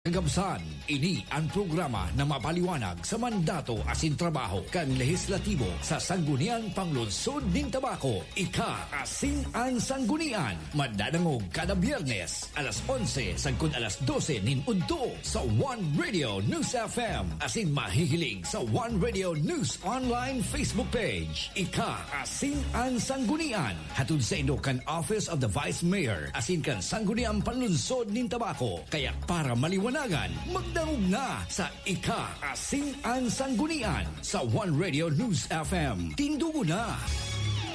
Kagabsan, ini ang programa na mapaliwanag sa mandato asin trabaho kan lehislatibo sa Sangguniang Panglungsod ning Tabaco. Ika asin ang Sanggunian. Madadangog kada Biyernes alas 11 sagkod alas 12 nin udto sa One Radio News FM asin mahihiling sa One Radio News Online Facebook page. Ika asin ang Sanggunian. Hatod sa indo kan Office of the Vice Mayor asin kan Sangguniang Panglungsod ning Tabaco. Kaya para maliwanag magdangog na sa Ika Asing ang Sanggunian sa One Radio News FM. Tindugo na!